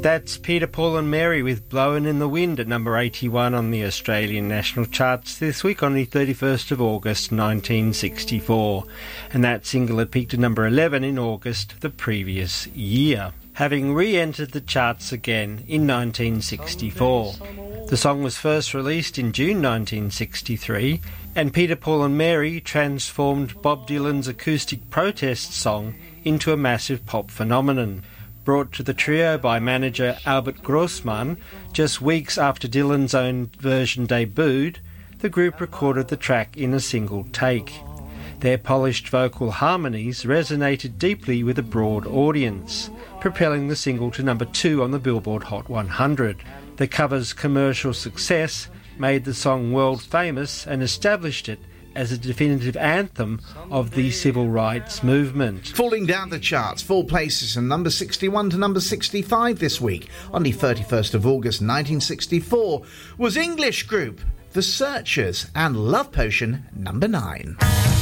That's Peter, Paul and Mary with Blowin' in the Wind at number 81 on the Australian national charts this week on the 31st of August 1964. And that single had peaked at number 11 in August the previous year, having re-entered the charts again in 1964. The song was first released in June 1963, and Peter, Paul and Mary transformed Bob Dylan's acoustic protest song into a massive pop phenomenon. Brought to the trio by manager Albert Grossman just weeks after Dylan's own version debuted, the group recorded the track in a single take. Their polished vocal harmonies resonated deeply with a broad audience, propelling the single to number 2 on the Billboard Hot 100. The cover's commercial success made the song world famous and established it as a definitive anthem of the civil rights movement. Falling down the charts, 4 places from number 61 to number 65 this week, on the 31st of August 1964, was English group The Searchers and Love Potion number 9.